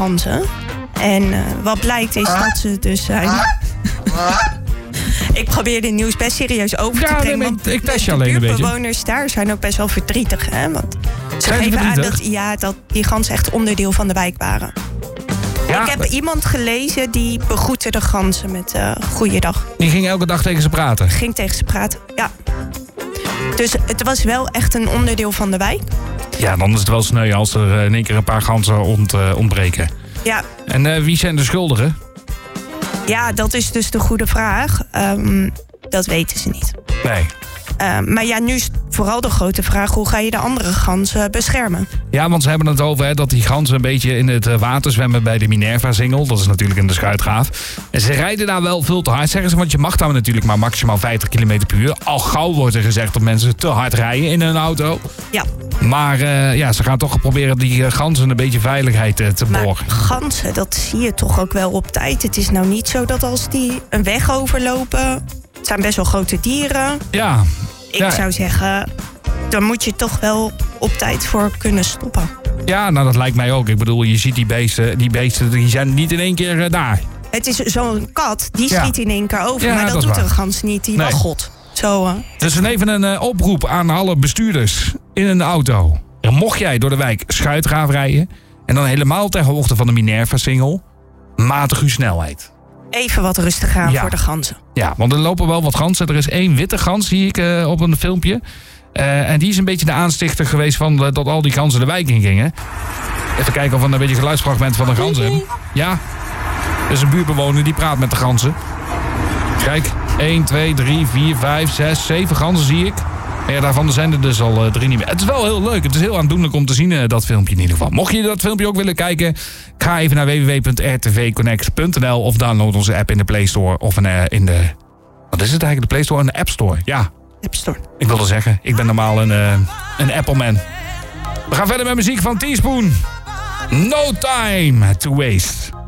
ganzen. En wat blijkt is dat ze dus zijn... Ik probeer dit nieuws best serieus over te brengen. Nee, ik test je alleen een beetje. De buurtbewoners daar zijn ook best wel verdrietig. Hè? Want ze geven aan dat die ganzen echt onderdeel van de wijk waren. Ja. Ik heb iemand gelezen die begroette de ganzen met goeiedag. Die ging elke dag tegen ze praten? Ging tegen ze praten, ja. Dus het was wel echt een onderdeel van de wijk. Ja, dan is het wel sneu als er in één keer een paar ganzen ontbreken. Ja. En wie zijn de schuldigen? Ja, dat is dus de goede vraag. Dat weten ze niet. Nee. Maar ja, nu is vooral de grote vraag... hoe ga je de andere ganzen beschermen? Ja, want ze hebben het over dat die ganzen een beetje in het water zwemmen... bij de Minerva-singel. Dat is natuurlijk in de Schuitgraaf. En ze rijden daar wel veel te hard, zeggen ze. Want je mag daar natuurlijk maar maximaal 50 km per uur. Al gauw wordt er gezegd dat mensen te hard rijden in hun auto. Ja. Maar ze gaan toch proberen die ganzen een beetje veiligheid te borgen. Maar ganzen, dat zie je toch ook wel op tijd. Het is nou niet zo dat als die een weg overlopen... Het zijn best wel grote dieren. Ja. Ik zou zeggen, daar moet je toch wel op tijd voor kunnen stoppen. Ja, nou dat lijkt mij ook. Ik bedoel, je ziet die beesten die zijn niet in één keer daar. Het is zo'n kat, die schiet in één keer over. Ja, maar dat doet een gans niet, die mag God. Zo, Dus even een oproep aan alle bestuurders in een auto. En mocht jij door de wijk Schuitgraaf rijden... en dan helemaal ter hoogte van de Minerva-singel... matig uw snelheid. Even wat rustig aan voor de ganzen. Ja, want er lopen wel wat ganzen. Er is 1 witte gans, zie ik op een filmpje. En die is een beetje de aanstichter geweest van dat al die ganzen de wijk in gingen. Even kijken of we een beetje geluidsfragment van de ganzen hebben. Ja, er is een buurtbewoner die praat met de ganzen. Kijk, 1, 2, 3, 4, 5, 6, 7 ganzen zie ik. En ja, daarvan zijn er dus al 3 niet meer. Het is wel heel leuk. Het is heel aandoenlijk om te zien, dat filmpje in ieder geval. Mocht je dat filmpje ook willen kijken... ga even naar www.rtvconnect.nl... of download onze app in de Play Store of in de... Wat is het eigenlijk? De Play Store en de App Store? Ja. App Store. Ik wilde zeggen, ik ben normaal een Apple-man. We gaan verder met muziek van Teaspoon. No Time to Waste.